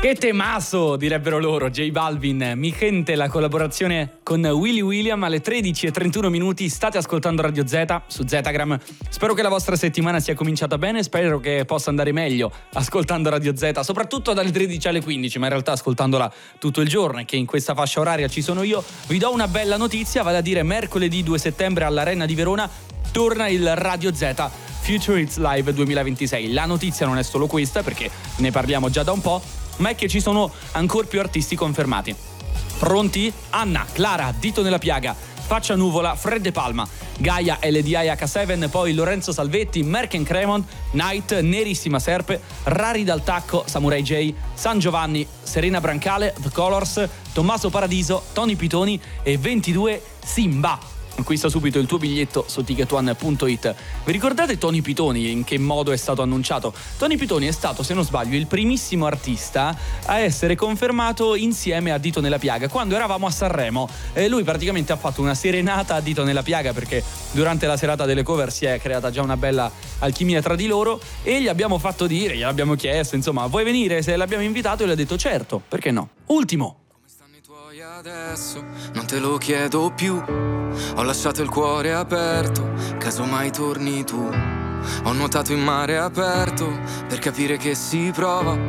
Che temasso, direbbero loro, J Balvin, Mi Gente, la collaborazione con Willy William alle 13:31. State ascoltando Radio Z su Zetagram. Spero che la vostra settimana sia cominciata bene, spero che possa andare meglio ascoltando Radio Z, soprattutto dalle 13 alle 15, ma in realtà ascoltandola tutto il giorno, e che in questa fascia oraria ci sono io. Vi do una bella notizia, vale a dire mercoledì 2 settembre all'Arena di Verona torna il Radio Z Future Hits Live 2026. La notizia non è solo questa, perché ne parliamo già da un po', ma è che ci sono ancora più artisti confermati. Pronti? Anna, Clara, Dito nella piaga, Faccia Nuvola, Fred De Palma, Gaia, LDI H7, poi Lorenzo Salvetti, Merken Cremont, Night, Nerissima Serpe, Rari dal Tacco, Samurai J, San Giovanni, Serena Brancale, The Colors, Tommaso Paradiso, Tony Pitoni e 22 Simba. Acquista subito il tuo biglietto su ticketone.it. Vi ricordate Tony Pitoni? In che modo è stato annunciato? Tony Pitoni è stato, se non sbaglio, il primissimo artista a essere confermato insieme a Dito nella piaga quando eravamo a Sanremo. Lui praticamente ha fatto una serenata a Dito nella piaga, perché durante la serata delle cover si è creata già una bella alchimia tra di loro, e gli abbiamo fatto dire, gliel'abbiamo chiesto, insomma, vuoi venire? Se l'abbiamo invitato, e lui ha detto certo, perché no? Ultimo. Adesso non te lo chiedo più, ho lasciato il cuore aperto, casomai torni tu. Ho nuotato in mare aperto per capire che si prova